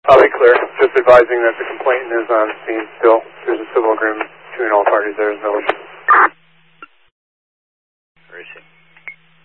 I'll be clear. Just advising that the complainant is on scene still. There's a civil